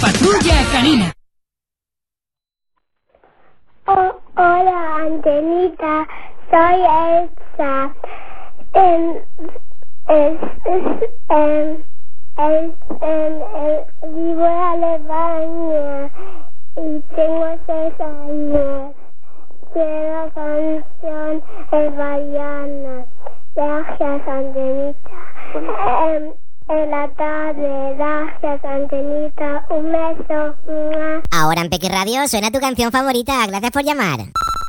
Patrulla Canina. Hola, Antenita. Soy Elsa. Vivo en Alemania y tengo 6 años. Quiero la canción Mariana. Gracias, Antenita. En la tarde, gracias, Antenita. Un beso. Ahora en Peque Radio suena tu canción favorita. Gracias por llamar.